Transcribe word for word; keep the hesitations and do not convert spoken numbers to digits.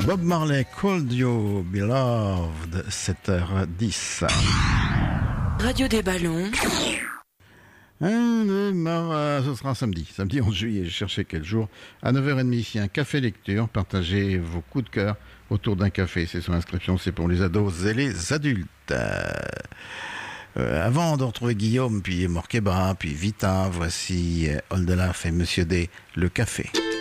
Bob Marley, Cold You Beloved, sept heures dix. Radio des Ballons. Un, deux, mar- ce sera samedi, samedi onze juillet, je cherchais quel jour, à neuf heures trente, un café lecture, partagez vos coups de cœur autour d'un café, c'est son inscription, c'est pour les ados et les adultes. Euh, euh, avant de retrouver Guillaume, puis Morquebra, puis Vita, voici Oldelaf et Monsieur D, le café.